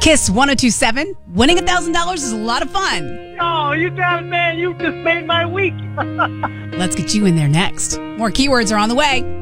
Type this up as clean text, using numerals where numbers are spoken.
Kiss 1027. Winning $1,000 is a lot of fun. Oh, you got it, man. You just made my week. Let's get you in there next. More keywords are on the way.